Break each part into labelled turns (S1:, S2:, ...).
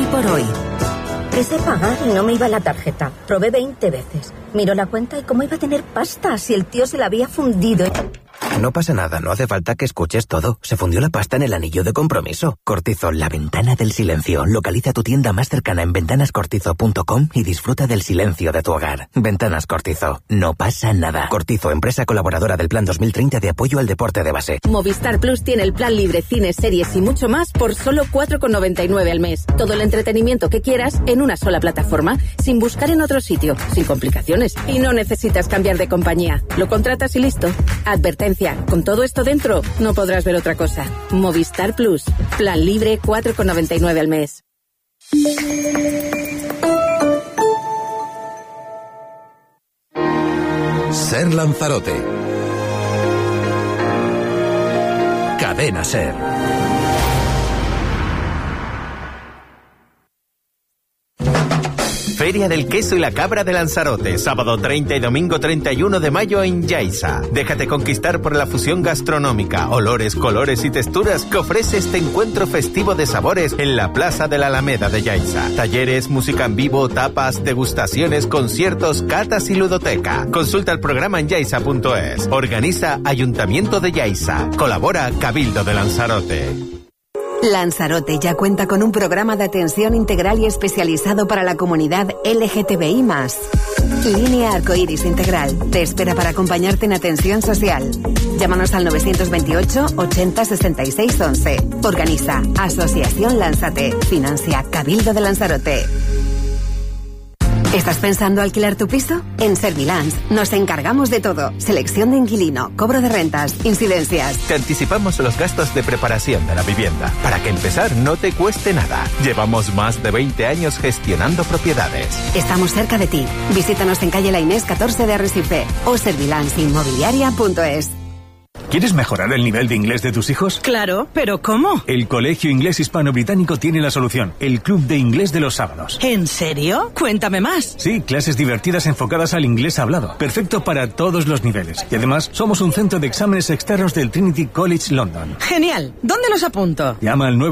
S1: por hoy.
S2: Quise pagar y no me iba la tarjeta. Probé 20 veces. Miro la cuenta y cómo iba a tener pasta si el tío se la había fundido.
S3: No pasa nada, no hace falta que escuches todo. Se fundió la pasta en el anillo de compromiso. Cortizo, la ventana del silencio. Localiza tu tienda más cercana en ventanascortizo.com y disfruta del silencio de tu hogar. Ventanas Cortizo. No pasa nada. Cortizo, empresa colaboradora del Plan 2030 de apoyo al deporte de base.
S4: Movistar Plus tiene el plan libre, cines, series y mucho más por solo 4,99 al mes. Todo el entretenimiento que quieras en una sola plataforma, sin buscar en otro sitio, sin complicaciones. Y no necesitas cambiar de compañía. Lo contratas y listo. Advertencia. Con todo esto dentro, no podrás ver otra cosa. Movistar Plus. Plan libre, 4,99 al mes.
S5: Ser Lanzarote. Cadena Ser.
S6: Feria del Queso y la Cabra de Lanzarote, sábado 30 y domingo 31 de mayo en Yaiza. Déjate conquistar por la fusión gastronómica, olores, colores y texturas que ofrece este encuentro festivo de sabores en la Plaza de la Alameda de Yaiza. Talleres, música en vivo, tapas, degustaciones, conciertos, catas y ludoteca. Consulta el programa en yaiza.es. Organiza Ayuntamiento de Yaiza. Colabora Cabildo de Lanzarote.
S7: Lanzarote ya cuenta con un programa de atención integral y especializado para la comunidad LGTBI+. Línea Arcoiris Integral te espera para acompañarte en atención social. Llámanos al 928 80 66 11. Organiza Asociación Lánzate. Financia Cabildo de Lanzarote. ¿Estás pensando alquilar tu piso? En Servilans nos encargamos de todo. Selección de inquilino, cobro de rentas, incidencias.
S6: Te anticipamos los gastos de preparación de la vivienda, para que empezar no te cueste nada. Llevamos más de 20 años gestionando propiedades.
S7: Estamos cerca de ti. Visítanos en calle La Inés 14 de Arrecife o servilansinmobiliaria.es.
S8: ¿Quieres mejorar el nivel de inglés de tus hijos?
S9: Claro, ¿pero cómo?
S8: El Colegio Inglés Hispano-Británico tiene la solución. El Club de Inglés de los Sábados.
S9: ¿En serio? Cuéntame más.
S8: Sí, clases divertidas enfocadas al inglés hablado. Perfecto para todos los niveles. Y además, somos un centro de exámenes externos del Trinity College London.
S9: Genial. ¿Dónde los apunto?
S8: Llama al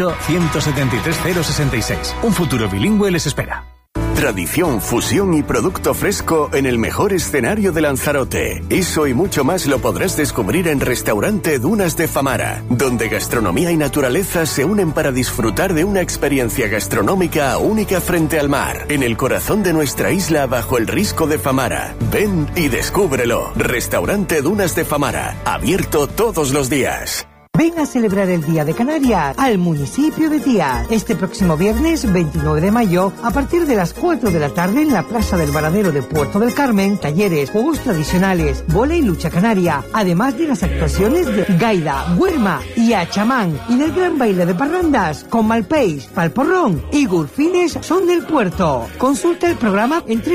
S8: 928-173-066. Un futuro bilingüe les espera.
S10: Tradición, fusión y producto fresco en el mejor escenario de Lanzarote. Eso y mucho más lo podrás descubrir en Restaurante Dunas de Famara, donde gastronomía y naturaleza se unen para disfrutar de una experiencia gastronómica única frente al mar, en el corazón de nuestra isla bajo el risco de Famara. Ven y descúbrelo. Restaurante Dunas de Famara, abierto todos los días.
S11: Ven a celebrar el Día de Canarias al municipio de Tía. Este próximo viernes 29 de mayo, a partir de las 4 de la tarde en la Plaza del Varadero de Puerto del Carmen, talleres, juegos tradicionales, vóley y lucha canaria, además de las actuaciones de gaida, huerma y achamán, y del gran baile de parrandas con Malpeix, Palporrón y Gurfines son del puerto. Consulta el programa en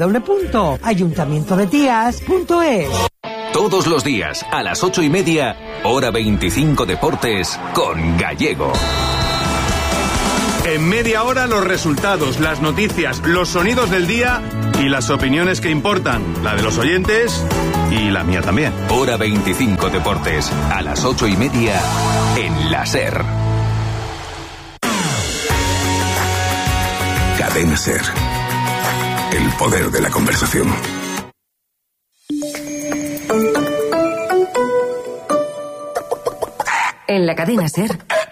S11: www.ayuntamientodetías.es.
S5: Todos los días, a las 8:30, hora 25 Deportes, con Gallego.
S12: En media hora los resultados, las noticias, los sonidos del día y las opiniones que importan. La de los oyentes y la mía también.
S5: Hora 25 Deportes, a las 8:30, en la SER. Cadena SER. El poder de la conversación.
S7: En la cadena SER.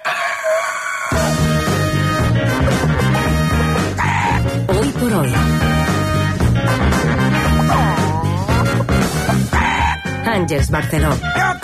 S1: Hoy por hoy. Ángeles Barceló.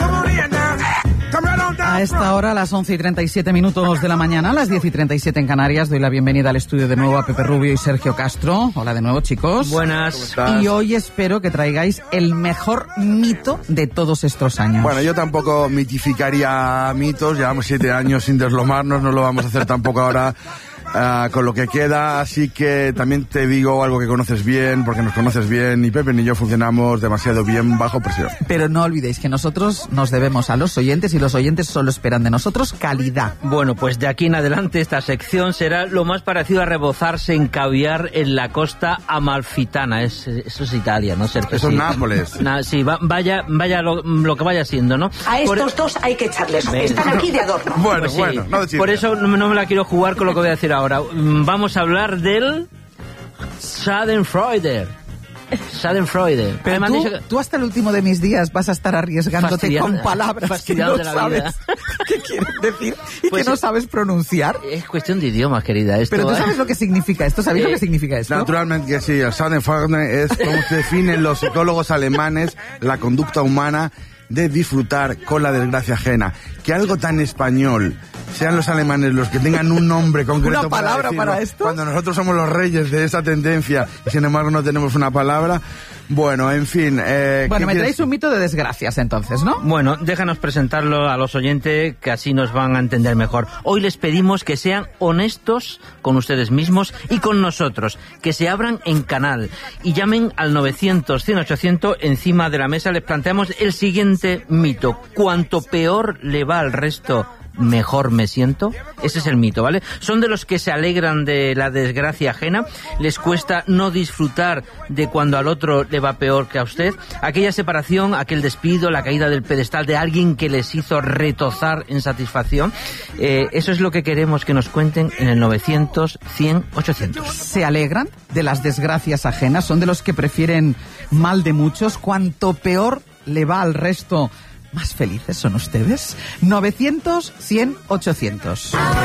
S13: A esta hora, a las 11:37 de la mañana, a las 10:37 en Canarias, doy la bienvenida al estudio de nuevo a Pepe Rubio y Sergio Castro. Hola de nuevo, chicos.
S14: Buenas.
S13: Y hoy espero que traigáis el mejor mito de todos estos años.
S15: Bueno, yo tampoco mitificaría mitos, llevamos 7 años sin deslomarnos, no lo vamos a hacer tampoco ahora con lo que queda, así que también te digo algo que conoces bien, porque nos conoces bien, ni Pepe ni yo funcionamos demasiado bien bajo presión.
S13: Pero no olvidéis que nosotros nos debemos a los oyentes y los oyentes solo esperan de nosotros calidad.
S14: Bueno, pues de aquí en adelante esta sección será lo más parecido a rebozarse en caviar en la costa amalfitana. Eso es Italia, ¿no?
S15: Eso es Nápoles.
S14: Sí, vaya lo que vaya siendo, ¿no?
S16: A estos dos hay que echarles. Están aquí de adorno.
S15: Bueno, no de chiste.
S14: Por eso no me la quiero jugar con lo que voy a decir ahora. ahora. Vamos a hablar del Schadenfreude. Schadenfreude.
S13: Pero tú hasta el último de mis días vas a estar arriesgándote con palabras que no sabes qué quieren decir y que no sabes pronunciar.
S14: Es cuestión de idiomas, querida. Esto,
S13: pero tú sabes lo que significa esto, ¿sabéis lo que significa esto?
S15: Naturalmente que sí, el Schadenfreude es como se definen los psicólogos alemanes la conducta humana de disfrutar con la desgracia ajena. Que algo tan español sean los alemanes los que tengan un nombre concreto.
S13: ¿Una palabra para esto?
S15: Cuando nosotros somos los reyes de esa tendencia y sin embargo no tenemos una palabra. Bueno, en fin.
S13: Bueno, me traéis un mito de desgracias entonces, ¿no?
S14: Bueno, déjanos presentarlo a los oyentes que así nos van a entender mejor. Hoy les pedimos que sean honestos con ustedes mismos y con nosotros, que se abran en canal y llamen al 900-100-800. Encima de la mesa les planteamos el siguiente mito. Cuanto peor le va al resto, mejor me siento. Ese es el mito, ¿vale? Son de los que se alegran de la desgracia ajena, les cuesta no disfrutar de cuando al otro le va peor que a usted. Aquella separación, aquel despido, la caída del pedestal de alguien que les hizo retozar en satisfacción. Eso es lo que queremos que nos cuenten en el 900-100-800.
S13: ¿Se alegran de las desgracias ajenas? ¿Son de los que prefieren mal de muchos? Cuanto peor le va al resto, ¿más felices son ustedes? 900-100-800.